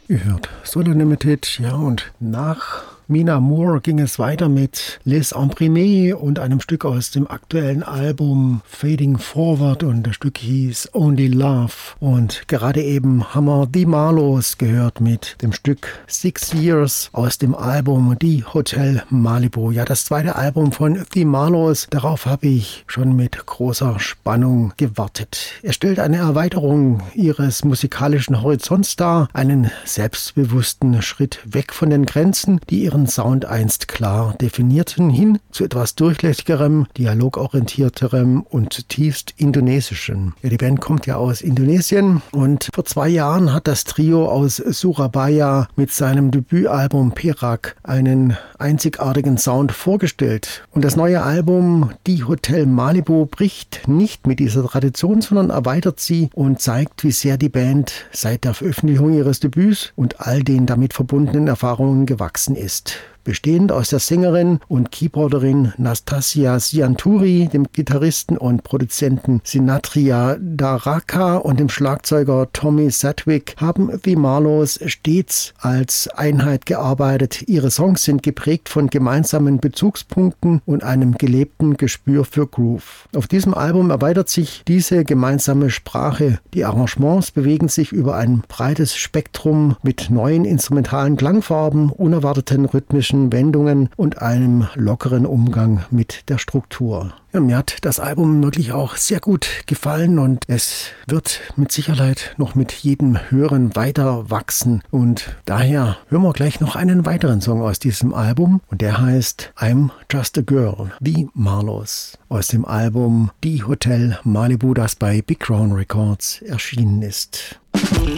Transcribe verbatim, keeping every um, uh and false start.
Ihr hört Soul Unlimited, ja, und nach Mina Moore ging es weiter mit Les Imprimés und einem Stück aus dem aktuellen Album Fading Forward, und das Stück hieß Only Love. Und gerade eben haben wir The Marlows gehört mit dem Stück Six Years aus dem Album Die Hotel Malibu. Ja, das zweite Album von The Marlows, darauf habe ich schon mit großer Spannung gewartet. Er stellt eine Erweiterung ihres musikalischen Horizonts dar, einen selbstbewussten Schritt weg von den Grenzen, die ihren Sound einst klar definierten, hin zu etwas durchlässigerem, dialogorientierterem und zutiefst indonesischem. Ja, die Band kommt ja aus Indonesien, und vor zwei Jahren hat das Trio aus Surabaya mit seinem Debütalbum Perak einen einzigartigen Sound vorgestellt. Und das neue Album Die Hotel Malibu bricht nicht mit dieser Tradition, sondern erweitert sie und zeigt, wie sehr die Band seit der Veröffentlichung ihres Debüts und all den damit verbundenen Erfahrungen gewachsen ist. Bestehend aus der Sängerin und Keyboarderin Nastasia Sianturi, dem Gitarristen und Produzenten Sinatria Daraka und dem Schlagzeuger Tommy Sadwick, haben The Marlows stets als Einheit gearbeitet. Ihre Songs sind geprägt von gemeinsamen Bezugspunkten und einem gelebten Gespür für Groove. Auf diesem Album erweitert sich diese gemeinsame Sprache. Die Arrangements bewegen sich über ein breites Spektrum mit neuen instrumentalen Klangfarben, unerwarteten rhythmischen Wendungen und einem lockeren Umgang mit der Struktur. Ja, mir hat das Album wirklich auch sehr gut gefallen, und es wird mit Sicherheit noch mit jedem Hören weiter wachsen. Und daher hören wir gleich noch einen weiteren Song aus diesem Album, und der heißt I'm Just a Girl, The Marlows, aus dem Album Die Hotel Malibu, das bei Big Crown Records erschienen ist.